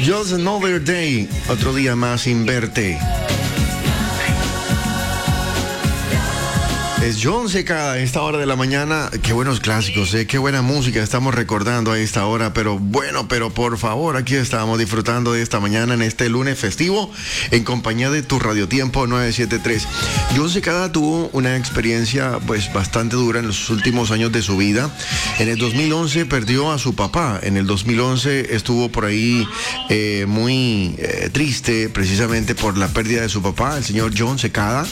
Just Another Day, otro día más sin verte. Es Jon Secada a esta hora de la mañana. Qué buenos clásicos, qué buena música estamos recordando a esta hora. Pero por favor, aquí estamos disfrutando de esta mañana en este lunes festivo en compañía de tu Radiotiempo 973. Jon Secada tuvo una experiencia pues bastante dura en los últimos años de su vida. En el 2011 perdió a su papá. En el 2011 estuvo por ahí muy triste precisamente por la pérdida de su papá, el señor Jon Secada.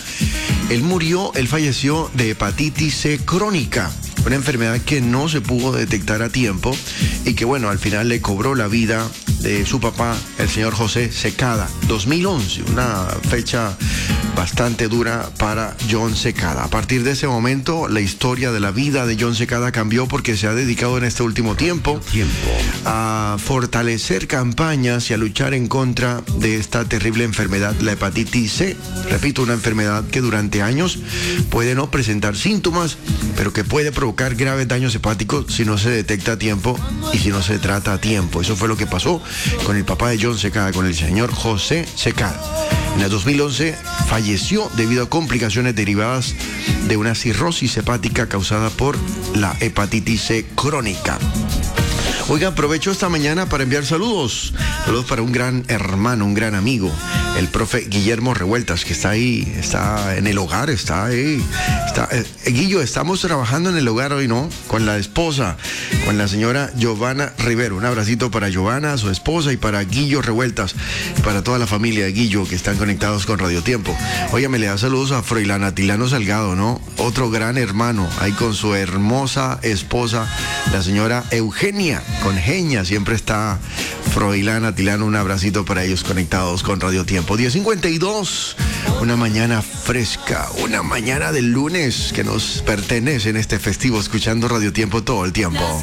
Él falleció de hepatitis C crónica, una enfermedad que no se pudo detectar a tiempo y que al final le cobró la vida de su papá, el señor José Secada. 2011, una fecha bastante dura para Jon Secada. A partir de ese momento, la historia de la vida de Jon Secada cambió porque se ha dedicado en este último tiempo a fortalecer campañas y a luchar en contra de esta terrible enfermedad, la hepatitis C. Repito, una enfermedad que durante años puede no presentar síntomas, pero que puede provocar graves daños hepáticos si no se detecta a tiempo y si no se trata a tiempo. Eso fue lo que pasó con el papá de Jon Secada, con el señor José Secada. En el 2011 falleció debido a complicaciones derivadas de una cirrosis hepática causada por la hepatitis C crónica. Oiga, aprovecho esta mañana para enviar saludos. Saludos para un gran hermano, un gran amigo, el profe Guillermo Revueltas, que está ahí, está en el hogar, está ahí. Guillo, estamos trabajando en el hogar hoy, ¿no? Con la esposa, con la señora Giovanna Rivero. Un abracito para Giovanna, su esposa, y para Guillo Revueltas, para toda la familia de Guillo que están conectados con Radiotiempo. Oiga, me le da saludos a Froilán Atilano Salgado, ¿no? Otro gran hermano, ahí con su hermosa esposa, la señora Eugenia. Con Genia siempre está Froilán Atilano. Un abracito para ellos conectados con Radiotiempo. 10:52, una mañana fresca, una mañana del lunes que nos pertenece en este festivo, escuchando Radiotiempo todo el tiempo.